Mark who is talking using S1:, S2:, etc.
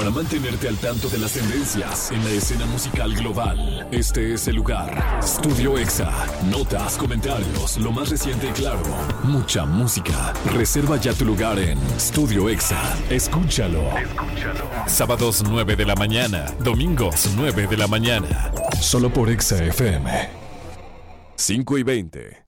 S1: Para mantenerte al tanto de las tendencias en la escena musical global, este es el lugar. Estudio Exa. Notas, comentarios, lo más reciente y claro. Mucha música. Reserva ya tu lugar en Estudio Exa. Escúchalo. Sábados 9 de la mañana. Domingos 9 de la mañana. Solo por Exa FM. 5:20.